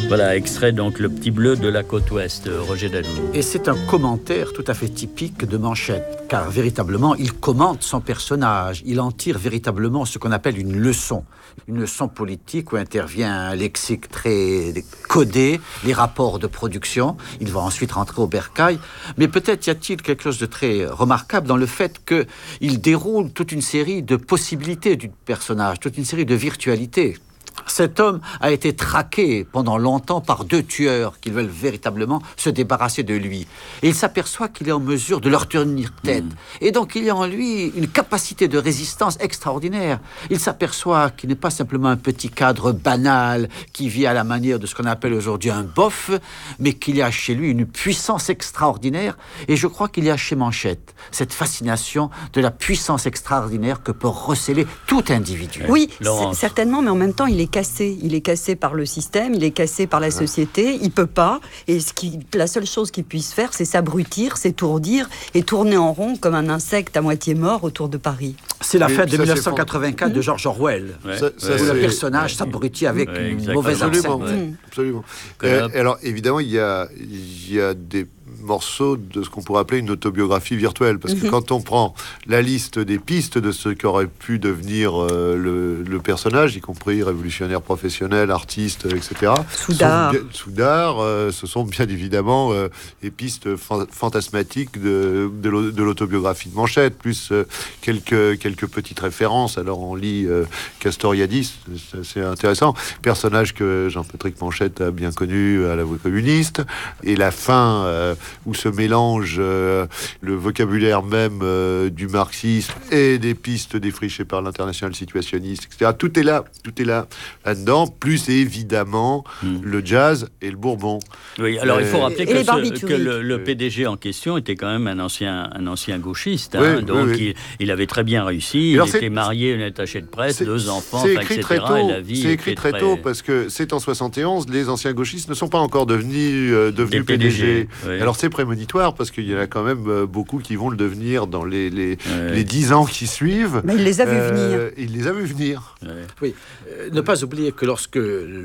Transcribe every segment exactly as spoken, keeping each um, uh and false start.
Voilà, extrait donc Le Petit Bleu de la côte ouest, Roger Danoux. Et c'est un commentaire tout à fait typique de Manchette, car véritablement, il commente son personnage, il en tire véritablement ce qu'on appelle une leçon, une leçon politique où intervient un lexique très codé, les rapports de production, il va ensuite rentrer au bercail, mais peut-être y a-t-il quelque chose de très remarquable dans le fait qu'il déroule toute une série de possibilités du personnage, toute une série de virtualités. Cet homme a été traqué pendant longtemps par deux tueurs qui veulent véritablement se débarrasser de lui. Et il s'aperçoit qu'il est en mesure de leur tenir tête. Mmh. Et donc il y a en lui une capacité de résistance extraordinaire. Il s'aperçoit qu'il n'est pas simplement un petit cadre banal qui vit à la manière de ce qu'on appelle aujourd'hui un bof, mais qu'il y a chez lui une puissance extraordinaire. Et je crois qu'il y a chez Manchette cette fascination de la puissance extraordinaire que peut receler tout individu. Oui, certainement, mais en même temps il est cassé. Il est cassé par le système, il est cassé par la société, il peut pas. Et ce qui, la seule chose qu'il puisse faire, c'est s'abrutir, s'étourdir et tourner en rond comme un insecte à moitié mort autour de Paris. C'est la oui, fin de dix-neuf cent quatre-vingt-quatre de George Orwell, ouais. ça, ça, où le personnage ouais. s'abrutit avec ouais, une mauvaise absolument, accent. Ouais. Absolument. Euh, alors évidemment, il y a, il y a des morceau de ce qu'on pourrait appeler une autobiographie virtuelle, parce que mmh. quand on prend la liste des pistes de ce qu'aurait pu devenir euh, le, le personnage, y compris révolutionnaire professionnel, artiste, et cetera, Soudard, bien, Soudard euh, ce sont bien évidemment euh, des pistes fa- fantasmatiques de, de, de l'autobiographie de Manchette, plus euh, quelques, quelques petites références. Alors on lit euh, Castoriadis, c'est, c'est intéressant, personnage que Jean-Patrick Manchette a bien connu à la voix communiste, et la fin euh, où se mélange euh, le vocabulaire même euh, du marxisme et des pistes défrichées par l'international situationniste, et cetera. Tout est là, tout est là, là-dedans, plus évidemment mmh. le jazz et le Bourbon. Oui, alors euh, il faut rappeler que, ce, que le, le P D G en question était quand même un ancien, un ancien gauchiste, hein, oui, donc oui, oui. Il, il avait très bien réussi, il était marié, une attachée de presse, deux enfants, c'est écrit et cetera. Très tôt, et la vie c'est écrit très très... tôt, parce que c'est en soixante et onze, les anciens gauchistes ne sont pas encore devenus, euh, devenus P D G. P D G. Oui. Alors c'est prémonitoire, parce qu'il y en a quand même euh, beaucoup qui vont le devenir dans les, les, ouais. les dix ans qui suivent. Mais il les a vus euh, venir. Il les a vus venir. Ouais. Oui. Euh, ne pas oublier que lorsque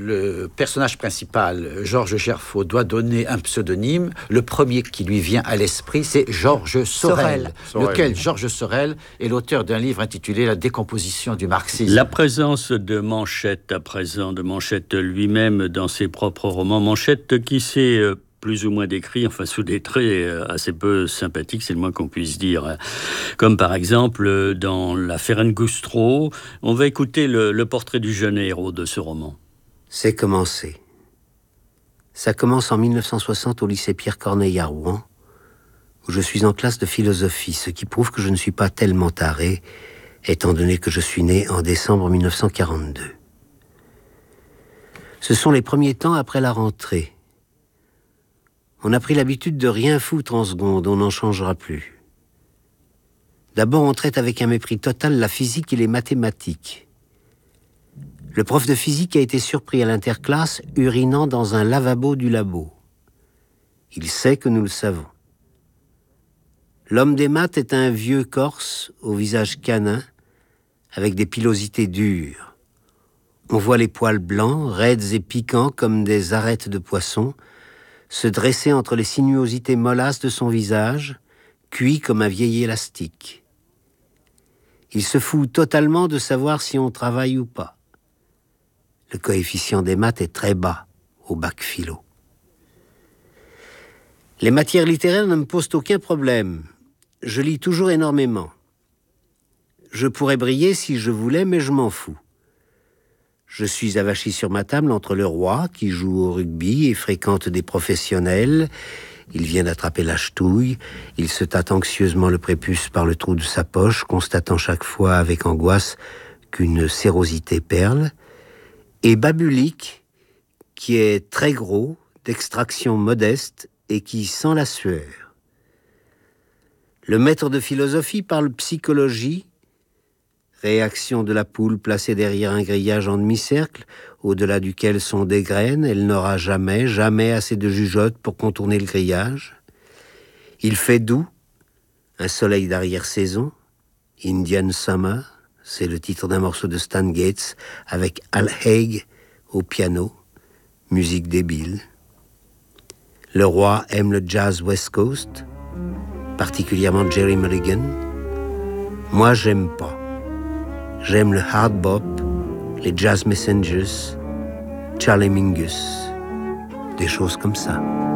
le personnage principal, Georges Gerfaut, doit donner un pseudonyme, le premier qui lui vient à l'esprit, c'est Georges Sorel, Sorel. lequel Georges Sorel est l'auteur d'un livre intitulé La décomposition du marxisme. La présence de Manchette à présent, de Manchette lui-même dans ses propres romans. Manchette qui s'est euh, plus ou moins décrit, enfin sous des traits assez peu sympathiques, c'est le moins qu'on puisse dire. Comme par exemple dans La Ferengustro, on va écouter le, le portrait du jeune héros de ce roman. C'est commencé. Ça commence en dix-neuf cent soixante au lycée Pierre Corneille à Rouen, où je suis en classe de philosophie, ce qui prouve que je ne suis pas tellement taré, étant donné que je suis né en décembre dix-neuf cent quarante-deux. Ce sont les premiers temps après la rentrée. On a pris l'habitude de rien foutre en seconde, on n'en changera plus. D'abord, on traite avec un mépris total la physique et les mathématiques. Le prof de physique a été surpris à l'interclasse urinant dans un lavabo du labo. Il sait que nous le savons. L'homme des maths est un vieux corse au visage canin, avec des pilosités dures. On voit les poils blancs, raides et piquants comme des arêtes de poisson, se dresser entre les sinuosités mollasses de son visage, cuit comme un vieil élastique. Il se fout totalement de savoir si on travaille ou pas. Le coefficient des maths est très bas au bac philo. Les matières littéraires ne me posent aucun problème. Je lis toujours énormément. Je pourrais briller si je voulais, mais je m'en fous. Je suis avachi sur ma table entre le roi, qui joue au rugby et fréquente des professionnels. Il vient d'attraper la ch'touille. Il se tâte anxieusement le prépuce par le trou de sa poche, constatant chaque fois avec angoisse qu'une sérosité perle. Et Babulik, qui est très gros, d'extraction modeste et qui sent la sueur. Le maître de philosophie parle psychologie, réaction de la poule placée derrière un grillage en demi-cercle, au-delà duquel sont des graines, elle n'aura jamais, jamais assez de jugeote pour contourner le grillage. Il fait doux, un soleil d'arrière-saison, Indian Summer, c'est le titre d'un morceau de Stan Getz, avec Al Haig au piano, musique débile. Le roi aime le jazz West Coast, particulièrement Jerry Mulligan. Moi, j'aime pas. J'aime le hard bop, les Jazz Messengers, Charlie Mingus, des choses comme ça.